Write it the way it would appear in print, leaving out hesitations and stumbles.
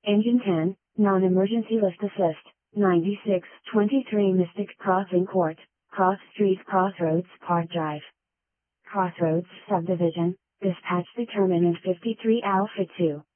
Engine 10, non-emergency lift assist, 9623 Mystic Crossing Court, Cross Street Crossroads Park Drive. Crossroads Subdivision, dispatch determinant 53 Alpha 2.